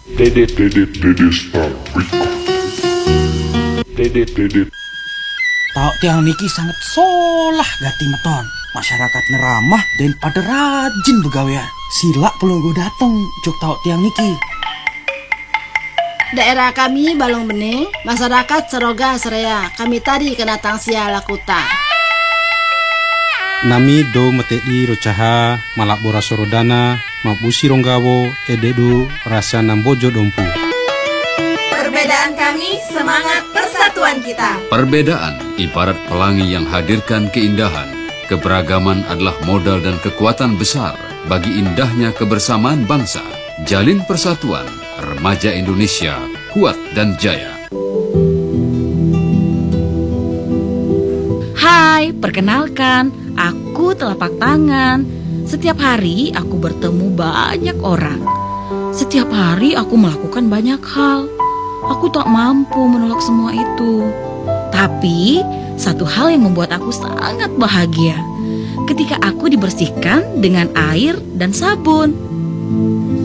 Tahu tiang niki sangat solah gati meton. Masyarakat neramah dan pada rajin begawean. Sila perlu gue dateng jok tahu tiang niki. Daerah kami Balong Bening, masyarakat Seroga Serea. Kami tadi kena tangsia lakuta. Nami do metedi rocaha malakbora sorodana mapusi ronggawo ededu rasa nambojo dompu. Perbedaan kami, semangat persatuan kita. Perbedaan ibarat pelangi yang hadirkan keindahan. Keberagaman adalah modal dan kekuatan besar bagi indahnya kebersamaan bangsa. Jalin persatuan, remaja Indonesia kuat dan jaya. Hai, perkenalkan, aku Telapak Tangan. Setiap hari aku bertemu banyak orang. Setiap hari aku melakukan banyak hal. Aku tak mampu menolak semua itu. Tapi, satu hal yang membuat aku sangat bahagia. Ketika aku dibersihkan dengan air dan sabun.